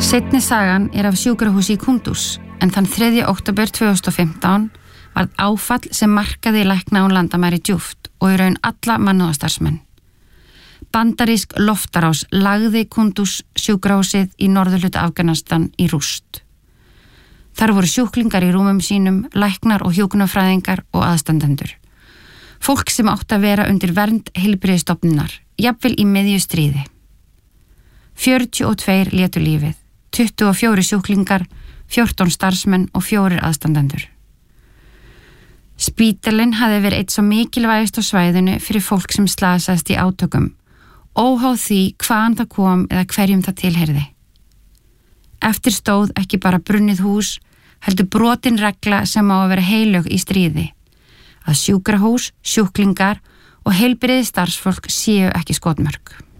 Seinni sagan af sjúkrahúsi í Kunduz, en þann 3. október 2015 varð áfall sem markaði lækna án landamæri djúpt og í raun alla mannúðarstarfsmenn. Bandarísk loftarás lagði Kunduz sjúkrahúsið í norðurhluta Afganistan í rúst. Þar voru sjúklingar í rúmum sínum, læknar og hjúkrunarfræðingar og aðstandendur. Fólk sem átti að vera undir vernd heilbrigðisstofnunar, jafnvel í miðju stríði. 42 létu lífið, 24 sjúklingar, 14 starfsmenn og 4 aðstandendur. Spítalinn hafði verið eitt svo mikilvægast á svæðinu fyrir fólk sem slasaðist í átökum, óháð því hvaðan það kom eða hverjum það tilheyrði. Eftir stóð ekki bara brunnið hús, heldur brotin regla sem á að vera heilög í stríði, að sjúkrahús, sjúklingar og heilbrigðisstarfsfólk séu ekki skotmörk.